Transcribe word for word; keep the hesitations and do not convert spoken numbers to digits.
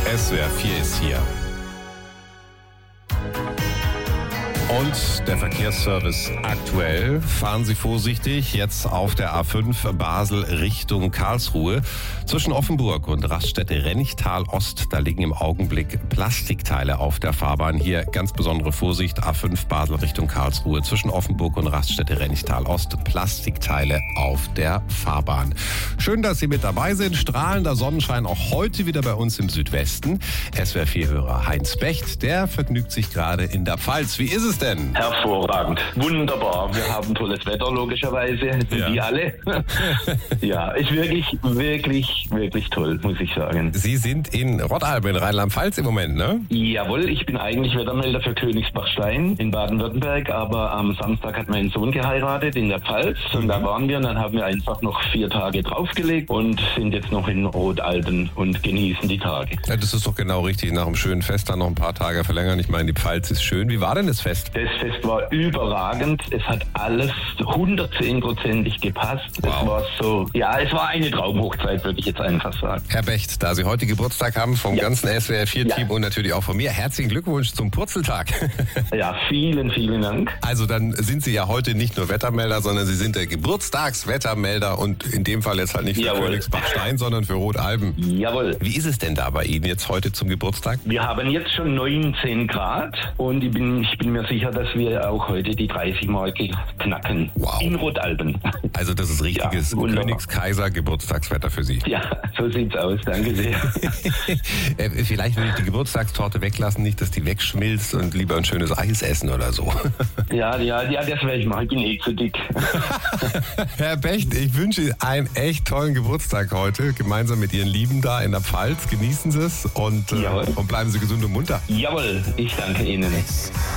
S W R vier ist hier. Und der Verkehrsservice aktuell. Fahren Sie vorsichtig, jetzt auf der A fünf Basel Richtung Karlsruhe. Zwischen Offenburg und Raststätte Rennichtal Ost, da liegen im Augenblick Plastikteile auf der Fahrbahn. Hier ganz besondere Vorsicht, A fünf Basel Richtung Karlsruhe. Zwischen Offenburg und Raststätte Rennichtal Ost, Plastikteile auf der Fahrbahn. Schön, dass Sie mit dabei sind. Strahlender Sonnenschein auch heute wieder bei uns im Südwesten. S W R vier-Hörer Heinz Becht, der vergnügt sich gerade in der Pfalz. Wie ist es denn? Hervorragend. Wunderbar. Wir haben tolles Wetter, logischerweise. Sind Ja. die alle? Ja, ist wirklich, wirklich, wirklich toll, muss ich sagen. Sie sind in Rottalben in Rheinland-Pfalz im Moment, ne? Jawohl, ich bin eigentlich Wettermelder für Königsbachstein in Baden-Württemberg, aber am Samstag hat mein Sohn geheiratet in der Pfalz und da waren wir und dann haben wir einfach noch vier Tage draufgelegt und sind jetzt noch in Rottalben und genießen die Tage. Ja, das ist doch genau richtig. Nach einem schönen Fest dann noch ein paar Tage verlängern. Ich meine, die Pfalz ist schön. Wie war denn das Fest? Das Fest war überragend. Es hat alles hundertzehnprozentig gepasst. Wow. Es war so, ja, es war eine Traumhochzeit, würde ich jetzt einfach sagen. Herr Becht, da Sie heute Geburtstag haben, vom Ja. ganzen S W R vier-Team Ja. und natürlich auch von mir, herzlichen Glückwunsch zum Purzeltag. Ja, vielen, vielen Dank. Also dann sind Sie ja heute nicht nur Wettermelder, sondern Sie sind der Geburtstagswettermelder und in dem Fall jetzt halt nicht für Jawohl. Königsbachstein, sondern für Rotalben. Jawohl. Wie ist es denn da bei Ihnen jetzt heute zum Geburtstag? Wir haben jetzt schon neunzehn Grad und ich bin, ich bin mir sicher, dass wir auch heute die dreißig-Marke knacken. Wow. In Rottalben. Also das ist richtiges Ja, wunderbar. Königskaiser-Geburtstagswetter für Sie. Ja, so sieht's aus. Danke sehr. Äh, Vielleicht würde ich die Geburtstagstorte weglassen, nicht, dass die wegschmilzt und lieber ein schönes Eis essen oder so. Ja, ja, ja, das werde ich machen. Ich bin eh zu dick. Herr Becht, ich wünsche Ihnen einen echt tollen Geburtstag heute, gemeinsam mit Ihren Lieben da in der Pfalz. Genießen Sie es und, äh, Jawohl. und bleiben Sie gesund und munter. Jawohl, ich danke Ihnen.